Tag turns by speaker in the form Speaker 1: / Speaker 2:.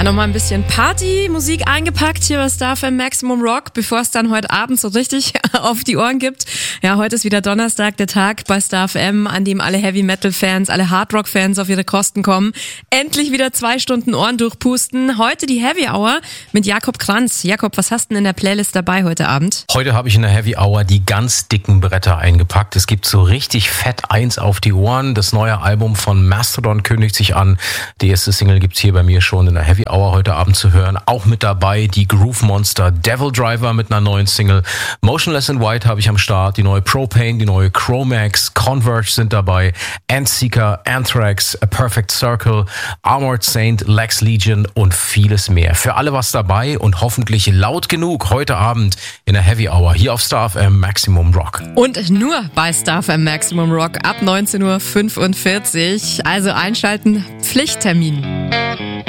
Speaker 1: Ja, nochmal ein bisschen Partymusik eingepackt hier bei Star FM Maximum Rock, bevor es dann heute Abend so richtig auf die Ohren gibt. Ja, heute ist wieder Donnerstag, der Tag bei Star FM, an dem alle Heavy-Metal-Fans, alle Hard-Rock-Fans auf ihre Kosten kommen. Endlich wieder 2 Stunden Ohren durchpusten. Heute die Heavy Hour mit Jakob Kranz. Jakob, was hast du denn in der Playlist dabei heute Abend?
Speaker 2: Heute habe ich in der Heavy Hour die ganz dicken Bretter eingepackt. Es gibt so richtig fett eins auf die Ohren. Das neue Album von Mastodon kündigt sich an. Die erste Single gibt's hier bei mir schon in der Heavy Hour heute Abend zu hören. Auch mit dabei die Groove Monster Devil Driver mit einer neuen Single. Motionless in White habe ich am Start. Die neue Propane, die neue Chromax, Converge sind dabei. Endseeker, Anthrax, A Perfect Circle, Armored Saint, Lex Legion und vieles mehr. Für alle was dabei und hoffentlich laut genug heute Abend in der Heavy Hour hier auf Star FM Maximum Rock.
Speaker 1: Und nur bei Star FM Maximum Rock ab 19:45 Uhr. Also einschalten, Pflichttermin.